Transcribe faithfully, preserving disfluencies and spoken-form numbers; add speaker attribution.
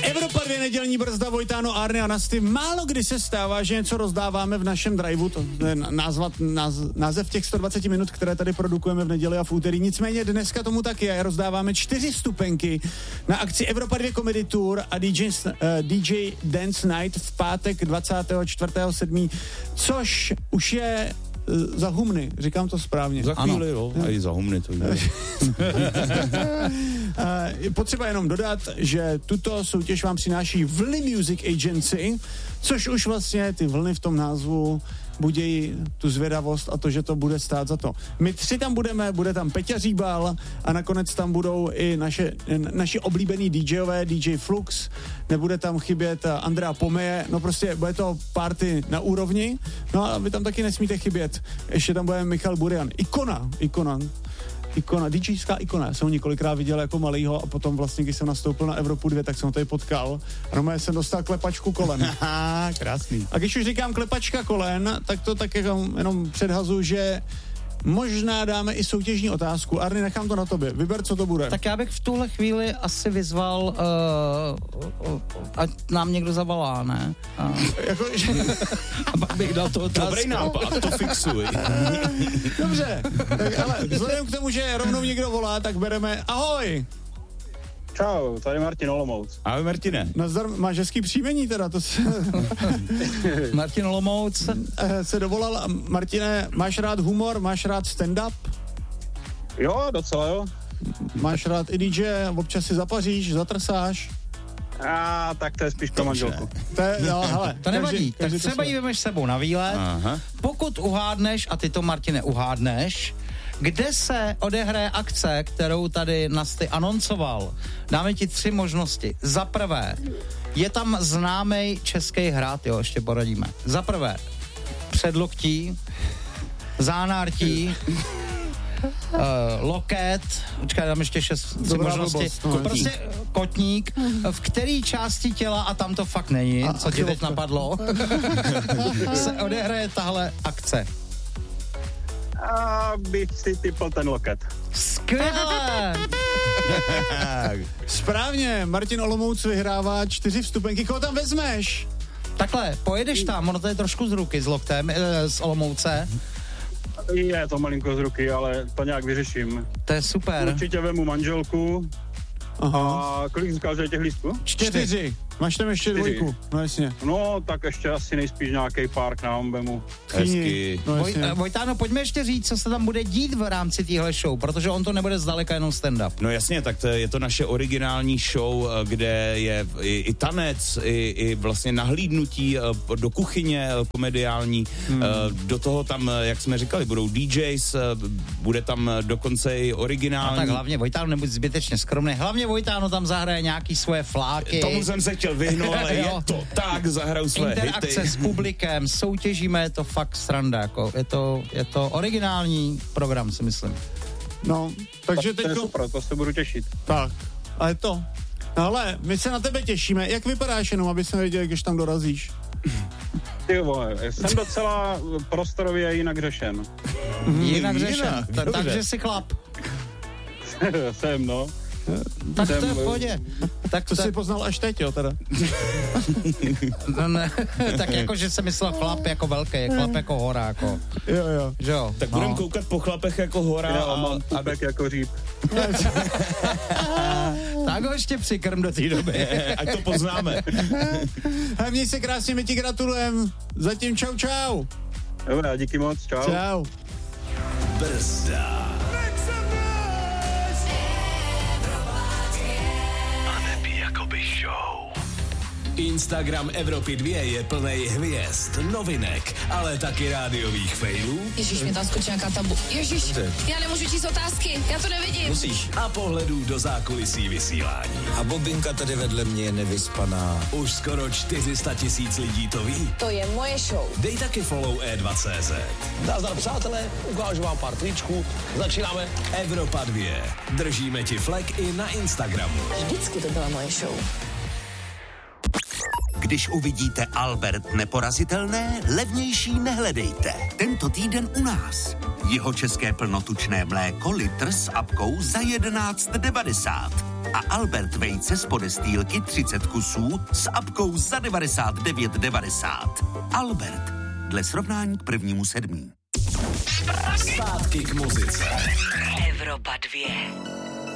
Speaker 1: Evropa dvě, nedělní brzda, Vojtáno, Arny a Nasty. Málo kdy se stává, že něco rozdáváme v našem driveu, to je názvat, náz, název těch sto dvacet minut, které tady produkujeme v neděli a v úterý. Nicméně dneska tomu tak je, rozdáváme čtyři vstupenky na akci Evropa dvě Comedy Tour a D J, uh, D J Dance Night v pátek dvacátého čtvrtého sedmého což už je za humny, říkám to správně.
Speaker 2: Za chvíli, jo, a i za humny to jde.
Speaker 1: Je potřeba jenom dodat, že tuto soutěž vám přináší Vlny Music Agency, což už vlastně ty vlny v tom názvu budějí tu zvědavost a to, že to bude stát za to. My tři tam budeme, bude tam Peťa Říbal a nakonec tam budou i naše, naši oblíbený DJové, D J Flux, nebude tam chybět Andrea Pomeje, no prostě bude to party na úrovni, no a vy tam taky nesmíte chybět. Ještě tam bude Michal Burian, ikona, ikona. Ikona, DJská ikona. Já jsem ho několikrát viděl jako malýho a potom vlastně, když jsem nastoupil na Evropu dvě, tak jsem ho tady potkal. A normálně jsem dostal klepačku kolen.
Speaker 2: Haha, krásný.
Speaker 1: A když už říkám klepačka kolen, tak to tak jenom, jenom předhazu, že možná dáme i soutěžní otázku. Arny, nechám to na tobě. Vyber, co to bude.
Speaker 3: Tak já bych v tuhle chvíli asi vyzval, uh, uh, ať nám někdo zavolá, ne? Uh.
Speaker 1: Jako, že...
Speaker 3: A pak bych dal to otázku.
Speaker 2: Dobrý nápad, to fixuj.
Speaker 1: Dobře, tak ale vzhledem k tomu, že rovnou někdo volá, tak bereme. Ahoj!
Speaker 4: Čau, tady Martin Olomouc.
Speaker 2: Ahoj, Martine.
Speaker 1: Nazdar, máš hezký příjmení teda, to se...
Speaker 3: Martin Olomouc.
Speaker 1: Se dovolal. Martine, máš rád humor, máš rád stand-up?
Speaker 4: Jo, docela jo.
Speaker 1: Máš rád i D J, občas si zapaříš, zatrsáš?
Speaker 4: A tak to je spíš pro manželku.
Speaker 1: To je, jo, hele.
Speaker 3: To nevadí,
Speaker 1: každý,
Speaker 3: tak třeba ji vemeš s sebou na výlet. Aha. Pokud uhádneš, a ty to, Martine, uhádneš, kde se odehraje akce, kterou tady Nasty anoncoval, dáme ti tři možnosti. Za prvé, je tam známý český hrát, jo, ještě poradíme. Za prvé, předloktí, zánártí, uh, loket, počkej, dám ještě šest tři možnosti,
Speaker 1: blbost, no,
Speaker 3: prostě kotník, v který části těla, a tam to fakt není, a, co ti teď napadlo, se odehraje tahle akce.
Speaker 4: A bych si typl ten loket.
Speaker 3: Skvěle!
Speaker 1: Správně, Martin Olomouc vyhrává čtyři vstupenky. Koho tam vezmeš?
Speaker 3: Takhle, pojedeš tam, ono to je trošku z ruky, z loktem, z Olomouce.
Speaker 4: Je to malinko z ruky, ale to nějak vyřeším.
Speaker 3: To je super.
Speaker 4: Určitě vemu manželku. Aha. A kolik říkal, že je těch lístků?
Speaker 1: Čtyři. Čtyři. Máš tam ještě
Speaker 4: Čtyři.
Speaker 1: dvojku. No jasně.
Speaker 4: No, tak ještě asi nejspíš nějaký park nám vemu.
Speaker 2: Hezky.
Speaker 1: No,
Speaker 3: Voj, Vojtáno, pojďme ještě říct, co se tam bude dít v rámci téhle show, protože on to nebude zdaleka jenom stand-up.
Speaker 2: No jasně, tak to je to naše originální show, kde je i, i tanec, i, i vlastně nahlídnutí do kuchyně komediální. Hmm. Do toho tam, jak jsme říkali, budou D Js, bude tam dokonce i originální.
Speaker 3: No tak hlavně Vojtáno, nebuď zbytečně skromný, hlavně Vojtáno tam zahraje nějaký svoje fláky.
Speaker 2: Tomu jsem se chtěl vyhnout, ale je to tak, zahraju své
Speaker 3: interakce
Speaker 2: hity.
Speaker 3: s publikem, soutěžíme, je to fakt sranda, jako je to, je to originální program, si myslím.
Speaker 1: No, takže teď...
Speaker 4: To je super, to se budu těšit.
Speaker 1: Tak, ale to. No ale my se na tebe těšíme. Jak vypadáš jenom, aby jsme věděli, když tam dorazíš?
Speaker 4: Ty vole, jsem docela prostorově jinak řešen.
Speaker 3: Mm, jinak řešen,
Speaker 2: jinak,
Speaker 3: Ta, takže jsi chlap.
Speaker 4: Jsem, no.
Speaker 3: Tak
Speaker 4: jsem,
Speaker 3: to je v pohodě. Tak
Speaker 1: to
Speaker 3: to
Speaker 1: jsi poznal až teď, jo, teda.
Speaker 3: No, ne, tak jako, že jsem myslel chlap jako velký, chlap jako hora, jako.
Speaker 1: Jo, jo.
Speaker 3: Že jo?
Speaker 2: Tak
Speaker 3: no.
Speaker 2: budeme koukat po chlapech jako hora
Speaker 4: Já
Speaker 2: a,
Speaker 4: mám pupek jako říp.
Speaker 3: Tak ho ještě přikrm do té doby.
Speaker 2: ať to poznáme.
Speaker 1: Hej, měj se krásně, my ti gratulujem. Zatím čau, čau.
Speaker 4: Dobrá, díky moc, čau.
Speaker 1: Čau.
Speaker 5: Brzda. Instagram Evropy dvě je plnej hvězd, novinek, ale taky rádiových failů.
Speaker 6: Ježíš, mě tam skočí nějaká tabu. Ježíš, já nemůžu číst otázky, já to nevidím.
Speaker 5: Musíš. A pohledů do zákulisí vysílání.
Speaker 7: A Bobinka tady vedle mě je nevyspaná.
Speaker 5: Už skoro čtyři sta tisíc lidí to ví.
Speaker 6: To je moje show.
Speaker 5: Dej taky follow E dva tečka cé zet.
Speaker 7: Nazdar přátelé, ukážu vám pár tričků. Začínáme.
Speaker 5: Evropa dvě. Držíme ti flek i na Instagramu.
Speaker 6: Vždycky to byla moje show.
Speaker 8: Když uvidíte Albert neporazitelné, levnější nehledejte. Tento týden u nás. Jihočeské plnotučné mléko litr s apkou za jedenáct devadesát. a Albert vejce z podestýlky třicet kusů s apkou za devadesát devět devadesát. Albert, dle srovnání k prvnímu sedmí.
Speaker 5: Zpátky k muzice.
Speaker 9: Evropa dvě.